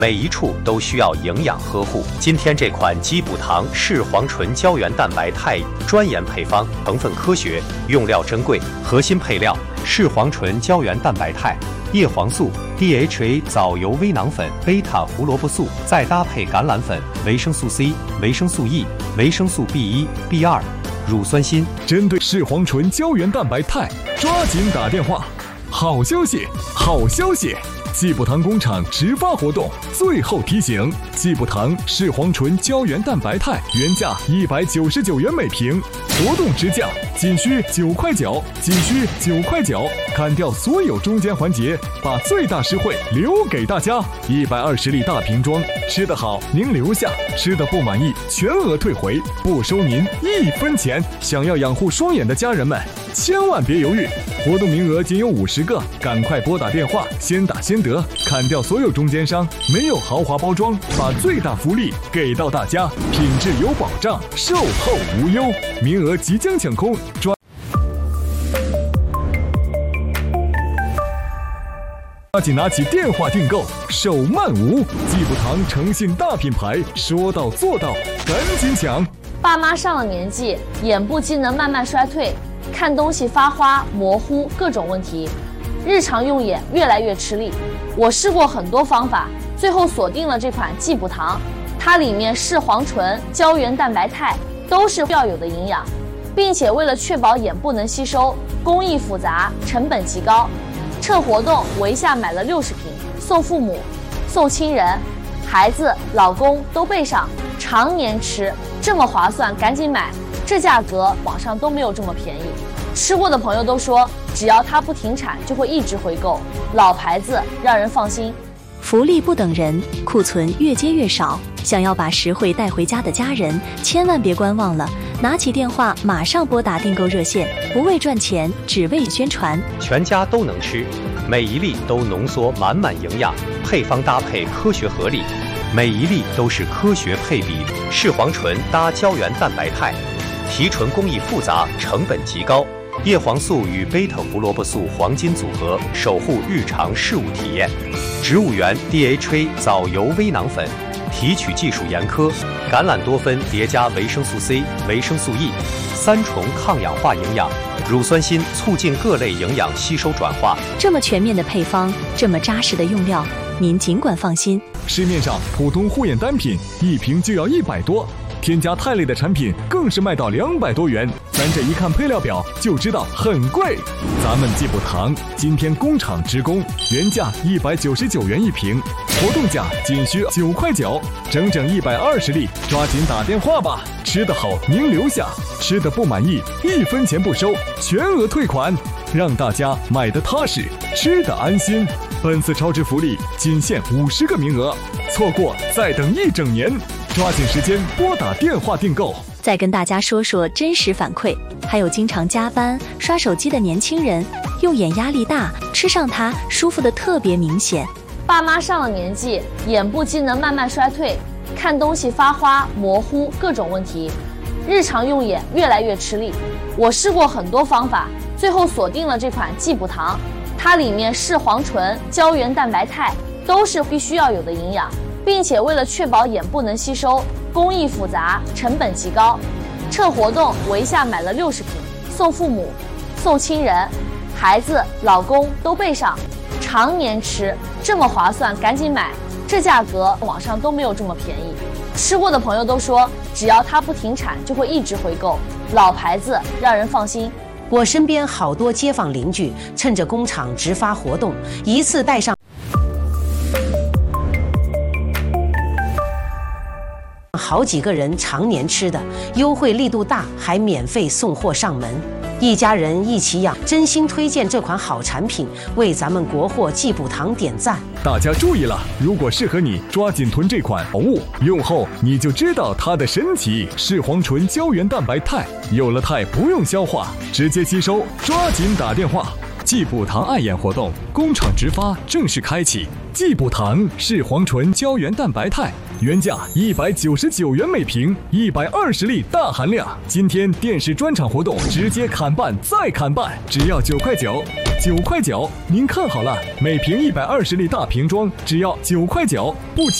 每一处都需要营养呵护。今天这款鸡补糖视黄醇胶原蛋白肽专研配方，成分科学，用料珍贵，核心配料视黄醇胶原蛋白肽、叶黄素、DHA 藻油微囊粉、贝塔胡萝卜素，再搭配橄榄粉、维生素 C、维生素 E、维生素 B1、B2、乳酸锌。 针对视黄醇胶原蛋白肽，抓紧打电话！好消息，好消息！季补糖工厂直发活动，最后提醒：季补糖视黄醇胶原蛋白肽原价199元每瓶，活动直降，仅需9块9，仅需9块9，砍掉所有中间环节，把最大实惠留给大家。120粒大瓶装，吃得好您留下，吃得不满意全额退回，不收您1分钱。想要养护双眼的家人们，千万别犹豫，活动名额仅有50个，赶快拨打电话，先打先得，砍掉所有中间商，没有豪华包装，把最大福利给到大家，品质有保障，售后无忧，名额即将抢空，抓紧拿起电话订购，手慢无。季补糖诚信大品牌，说到做到，赶紧抢！ 爸妈上了年纪，眼部机能慢慢衰退，看东西发花、模糊，各种问题，日常用眼越来越吃力。我试过很多方法，最后锁定了这款季补糖，它里面视黄醇、胶原蛋白肽都是要有的营养，并且为了确保眼部能吸收，工艺复杂，成本极高。趁活动，我一下买了60瓶，送父母、送亲人、孩子、老公都备上，常年吃，这么划算，赶紧买！这价格网上都没有这么便宜。吃过的朋友都说，只要它不停产，就会一直回购，老牌子，让人放心。 福利不等人，库存越接越少。想要把实惠带回家的家人，千万别观望了，拿起电话马上拨打订购热线，不为赚钱，只为宣传。 全家都能吃，每一粒都浓缩满满营养，配方搭配科学合理，每一粒都是科学配比，视黄醇搭胶原蛋白肽，提纯工艺复杂，成本极高。叶黄素与贝塔胡萝卜素黄金组合，守护日常事物体验。植物源 DHA 藻油微囊粉，提取技术严苛，橄榄多酚叠加维生素 C、维生素 E，3重抗氧化营养，乳酸锌促进各类营养吸收转化。 这么全面的配方，这么扎实的用料，您尽管放心。 市面上普通护眼单品一瓶就要100多，添加肽类的产品更是卖到200多元，咱这一看配料表就知道很贵。咱们季补糖今天工厂直供，原价199元一瓶，活动价仅需9块9，整整120粒，抓紧打电话吧！吃得好您留下，吃得不满意1分钱不收，全额退款，让大家买得踏实，吃得安心。本次超值福利仅限50个名额，错过再等1整年，抓紧时间拨打电话订购。 再跟大家说说真实反馈，还有经常加班刷手机的年轻人，用眼压力大，吃上它舒服的特别明显。 爸妈上了年纪，眼部机能慢慢衰退，看东西发花、模糊，各种问题，日常用眼越来越吃力。我试过很多方法，最后锁定了这款季补糖，它里面视黄醇、胶原蛋白肽都是必须要有的营养，并且为了确保眼部能吸收，工艺复杂，成本极高。趁活动，我一下买了60瓶，送父母、送亲人、孩子、老公都备上，常年吃，这么划算，赶紧买！这价格网上都没有这么便宜。吃过的朋友都说，只要它不停产，就会一直回购，老牌子，让人放心。 我身边好多街坊邻居趁着工厂直发活动，一次带上好几个人常年吃的，优惠力度大，还免费送货上门，一家人一起养，真心推荐这款好产品，为咱们国货季补糖点赞。 大家注意了，如果适合你，抓紧囤这款好物，用后你就知道它的神奇。视黄醇胶原蛋白肽，有了肽不用消化，直接吸收，抓紧打电话。季补糖爱眼活动工厂直发正式开启，季补糖视黄醇胶原蛋白肽原价199元每瓶，120粒大含量。今天电视专场活动，直接砍半再砍半，只要9块9，9块9，您看好了，每瓶120粒大瓶装只要9块9，不